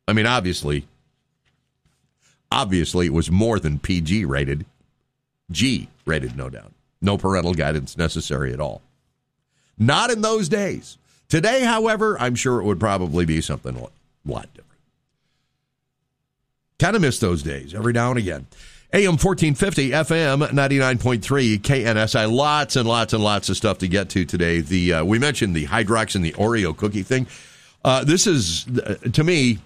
I mean, obviously it was more than PG rated. G rated, no doubt. No parental guidance necessary at all. Not in those days. Today, however, I'm sure it would probably be something a lot different. Kind of miss those days every now and again. AM 1450, FM 99.3, KNSI. Lots and lots and lots of stuff to get to today. We mentioned the Hydrox and the Oreo cookie thing. This is, to me,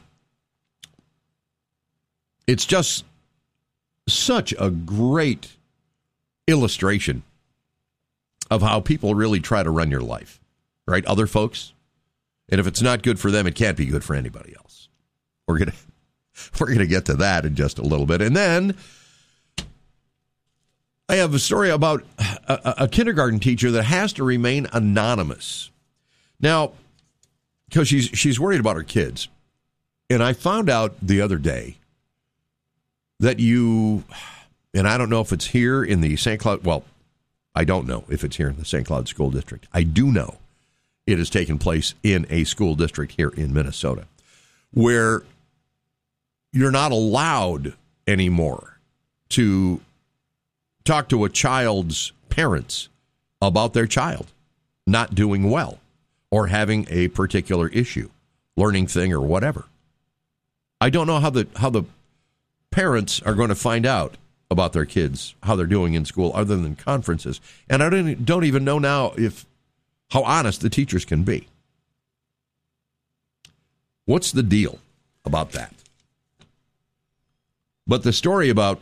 it's just such a great illustration of how people really try to run your life, right? Other folks. And if it's not good for them, it can't be good for anybody else. We're gonna get to that in just a little bit. And then I have a story about a kindergarten teacher that has to remain anonymous. Now, because she's worried about her kids. And I found out the other day that and I don't know if it's here in the St. Cloud, well, I don't know if it's here in the St. Cloud School District. I do know it has taken place in a school district here in Minnesota where you're not allowed anymore to talk to a child's parents about their child not doing well or having a particular issue, learning thing or whatever. I don't know how the parents are going to find out about their kids, how they're doing in school, other than conferences. And I don't even know now how honest the teachers can be. What's the deal about that? But the story about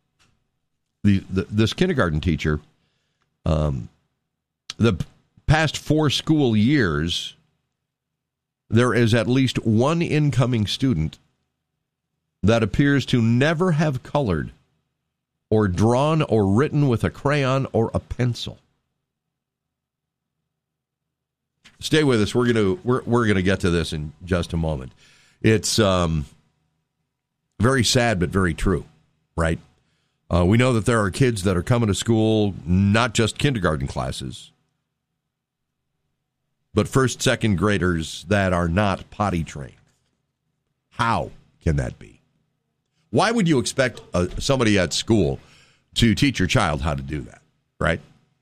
this kindergarten teacher, the past 4 school years, there is at least one incoming student that appears to never have colored or drawn or written with a crayon or a pencil. Stay with us. We're gonna get to this in just a moment. It's very sad, but very true, right? We know that there are kids that are coming to school, not just kindergarten classes, but first, second graders that are not potty trained. How can that be? Why would you expect somebody at school to teach your child how to do that, right?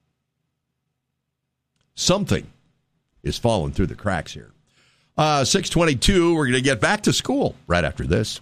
Something is falling through the cracks here. 6:22, we're going to get back to school right after this.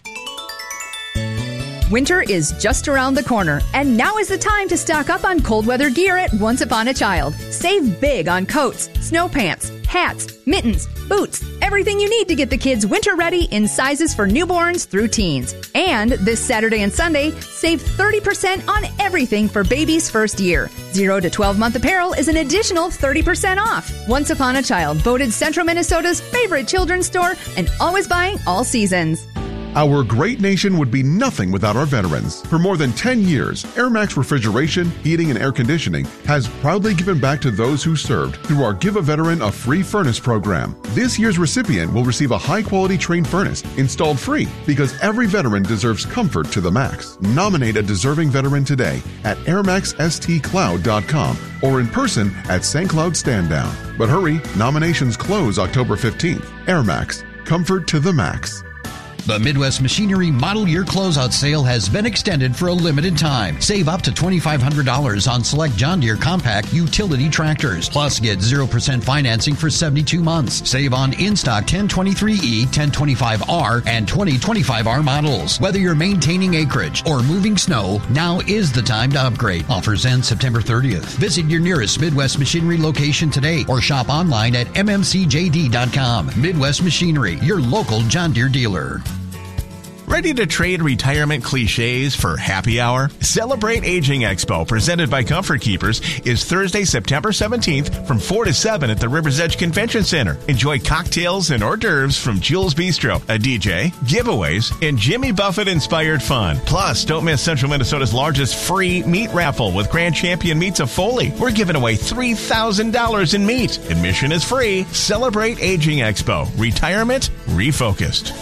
Winter is just around the corner, and now is the time to stock up on cold weather gear at Once Upon a Child. Save big on coats, snow pants, hats, mittens, boots, everything you need to get the kids winter ready in sizes for newborns through teens. And this Saturday and Sunday, save 30% on everything for baby's first year. 0 to 12-month apparel is an additional 30% off. Once Upon a Child, voted Central Minnesota's favorite children's store and always buying all seasons. Our great nation would be nothing without our veterans. For more than 10 years, AirMax Refrigeration, Heating, and Air Conditioning has proudly given back to those who served through our Give a Veteran a Free Furnace program. This year's recipient will receive a high-quality Trane furnace installed free because every veteran deserves comfort to the max. Nominate a deserving veteran today at airmaxstcloud.com or in person at St. Cloud Stand Down. But hurry, nominations close October 15th. AirMax, comfort to the max. The Midwest Machinery Model Year Closeout Sale has been extended for a limited time. Save up to $2,500 on select John Deere compact utility tractors. Plus, get 0% financing for 72 months. Save on in-stock 1023E, 1025R, and 2025R models. Whether you're maintaining acreage or moving snow, now is the time to upgrade. Offers end September 30th. Visit your nearest Midwest Machinery location today or shop online at mmcjd.com. Midwest Machinery, your local John Deere dealer. Ready to trade retirement cliches for happy hour? Celebrate Aging Expo, presented by Comfort Keepers, is Thursday, September 17th from 4 to 7 at the River's Edge Convention Center. Enjoy cocktails and hors d'oeuvres from Jules Bistro, a DJ, giveaways, and Jimmy Buffett-inspired fun. Plus, don't miss Central Minnesota's largest free meat raffle with Grand Champion Meats of Foley. We're giving away $3,000 in meat. Admission is free. Celebrate Aging Expo. Retirement refocused.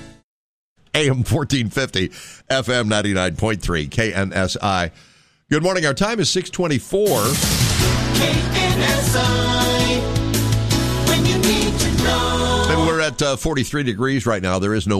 AM 1450, FM 99.3, KNSI. Good morning. Our time is 6:24. KNSI, when you need to know. And we're at 43 degrees right now. There is no